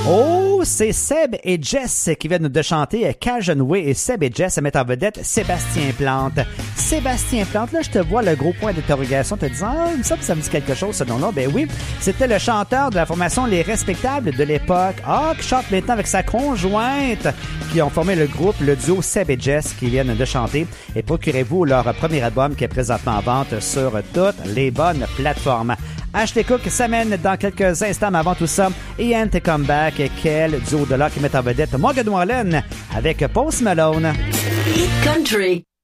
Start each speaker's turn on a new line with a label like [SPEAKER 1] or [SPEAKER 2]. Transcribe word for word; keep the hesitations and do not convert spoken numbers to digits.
[SPEAKER 1] Oh, c'est Seb et Jess qui viennent de chanter Cajun Way, et Seb et Jess mettent en vedette Sébastien Plante. Sébastien Plante, là, je te vois le gros point d'interrogation te disant « Ah, ça, ça me dit quelque chose, ce nom-là. » Ben oui, c'était le chanteur de la formation Les Respectables de l'époque. Ah, qui chante maintenant avec sa conjointe, qui ont formé le groupe, le duo Seb et Jess, qui viennent de chanter. Et procurez-vous leur premier album qui est présentement en vente sur toutes les bonnes plateformes. Ashley Cook s'amène dans quelques instants, mais avant tout ça, Ian T. Comeback, quel duo de là qui met en vedette Morgan Wallen avec Post Malone.
[SPEAKER 2] Hit Country.